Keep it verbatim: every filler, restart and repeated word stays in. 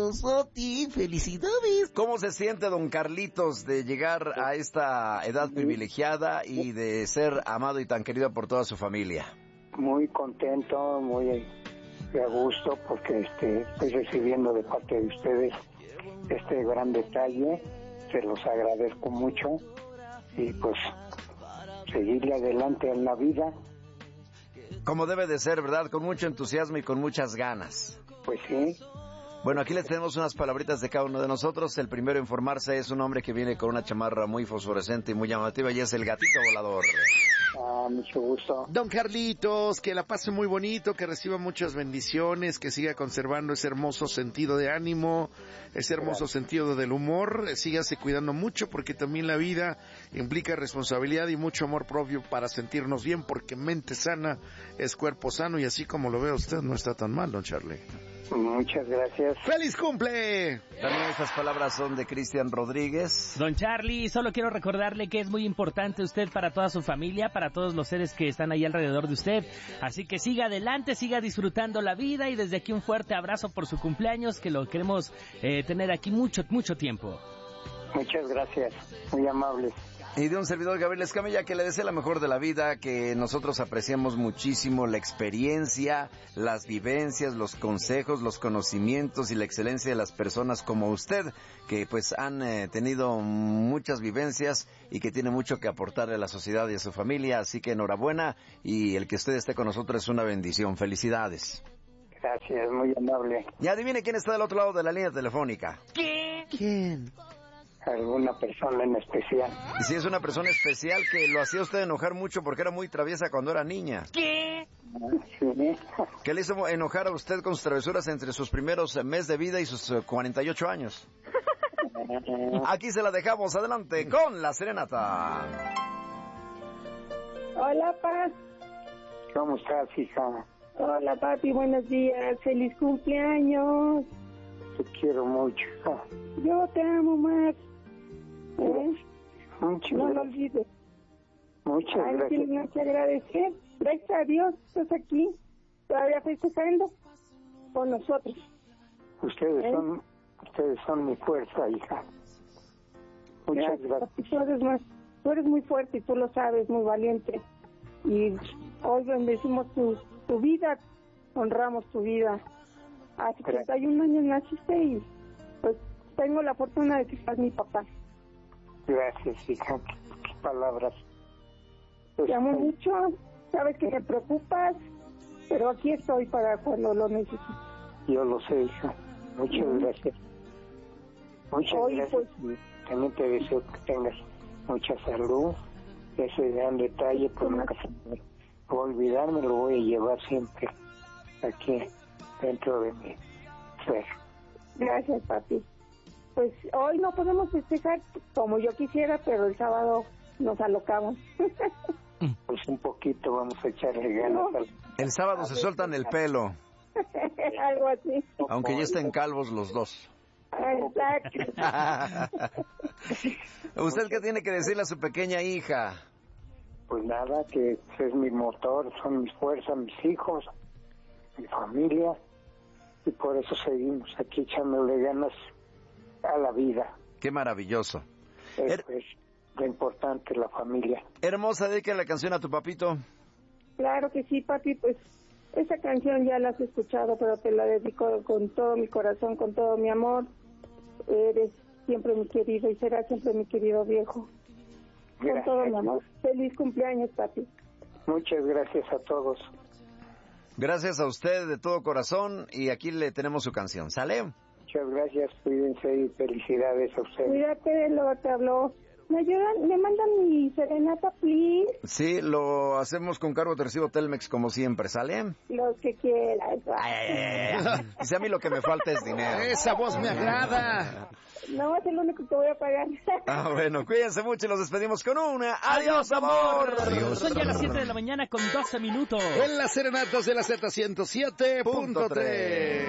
maravilloso a ti. Felicidades. ¿Cómo se siente, don Carlitos, de llegar a esta edad privilegiada y de ser amado y tan querido por toda su familia? Muy contento, muy a gusto, porque este, estoy recibiendo de parte de ustedes este gran detalle. Se los agradezco mucho y pues seguirle adelante en la vida. Como debe de ser, ¿verdad? Con mucho entusiasmo y con muchas ganas. Pues sí. Bueno, aquí les tenemos unas palabritas de cada uno de nosotros. El primero en formarse es un hombre que viene con una chamarra muy fosforescente y muy llamativa, y es el gatito volador. Ah, mucho gusto. Don Carlitos, que la pase muy bonito, que reciba muchas bendiciones, que siga conservando ese hermoso sentido de ánimo, ese hermoso Gracias. sentido del humor. Sígase cuidando mucho, porque también la vida implica responsabilidad y mucho amor propio para sentirnos bien, porque mente sana es cuerpo sano, y así como lo ve usted, no está tan mal, don Charlie. Muchas gracias. ¡Feliz cumple! También estas palabras son de Cristian Rodríguez. Don Charlie, solo quiero recordarle que es muy importante usted para toda su familia, para todos los seres que están ahí alrededor de usted. Así que siga adelante, siga disfrutando la vida, y desde aquí un fuerte abrazo por su cumpleaños, que lo queremos eh, tener aquí mucho, mucho tiempo. Muchas gracias, muy amables. Y de un servidor, Gabriel Escamilla, que le desea la mejor de la vida, que nosotros apreciamos muchísimo la experiencia, las vivencias, los consejos, los conocimientos y la excelencia de las personas como usted, que pues han eh, tenido muchas vivencias y que tiene mucho que aportarle a la sociedad y a su familia. Así que enhorabuena, y el que usted esté con nosotros es una bendición. Felicidades. Gracias, muy amable. Y adivine quién está del otro lado de la línea telefónica. ¿Qué? ¿Quién? ¿Alguna persona en especial? Y si es una persona especial que lo hacía usted enojar mucho porque era muy traviesa cuando era niña. ¿Qué? Sí. ¿Qué le hizo enojar a usted con sus travesuras entre sus primeros meses de vida y sus uh, cuarenta y ocho años? Aquí se la dejamos. Adelante con la serenata. Hola, Paz. ¿Cómo estás, hija? Hola, papi, buenos días. Feliz cumpleaños. Te quiero mucho, hija. Yo te amo más. ¿Eh? Muchas no lo gracias. olvides. Muchas Ay, gracias. tienes que agradecer. Gracias a Dios, estás aquí, todavía festejando con nosotros. Ustedes ¿Eh? son, ustedes son mi fuerza, hija. Muchas gracias. Papi, tú eres más, tú eres muy fuerte y tú lo sabes, muy valiente. Y hoy bendecimos tu, tu vida, honramos tu vida. Hace treinta y un años naciste y pues tengo la fortuna de que seas mi papá. Gracias, hija. Qué, qué palabras. Pues, Te amo mucho, sabes que me preocupas, pero aquí estoy para cuando lo necesites. Yo lo sé, hija. Muchas mm. gracias. Muchas Hoy, gracias. Pues, también te deseo que tengas mucha salud. Ese gran detalle, pues nunca se me va a olvidar, me lo voy a llevar siempre aquí dentro de mi ser. Gracias, papi. Pues hoy no podemos festejar como yo quisiera, pero el sábado nos alocamos. Pues un poquito vamos a echarle ganas. No. Al... El sábado se sueltan el pelo. Algo así. Aunque ya estén calvos los dos. Exacto. ¿Usted qué tiene que decirle a su pequeña hija? Pues nada, que es mi motor, son mis fuerzas, mis hijos, mi familia, y por eso seguimos aquí echándole ganas a la vida. Qué maravilloso. Es, Er... es lo importante, la familia. Hermosa, dedica la canción a tu papito. Claro que sí, papi, pues esa canción ya la has escuchado, pero te la dedico con todo mi corazón, con todo mi amor. Eres siempre mi querido y serás siempre mi querido viejo. Gracias. Con todo mi amor. Feliz cumpleaños, papi. Muchas gracias a todos. Gracias a usted de todo corazón, y aquí le tenemos su canción. ¿Sale? Muchas gracias, cuídense y felicidades a ustedes. Cuídate, luego te habló. ¿Me ayudan? ¿Me mandan mi serenata, please? Sí, lo hacemos con cargo de recibo Telmex como siempre. ¿Sale? Los que quieras. Ay, ay, ay, ay. Dice, a mí lo que me falta es dinero. Esa voz me agrada. No, es lo único que voy a pagar. Ah, bueno, cuídense mucho y los despedimos con una. ¡Adiós, amor! Adiós. Son ya las siete de la mañana con doce minutos. En las serenatas de la Z ciento siete punto tres.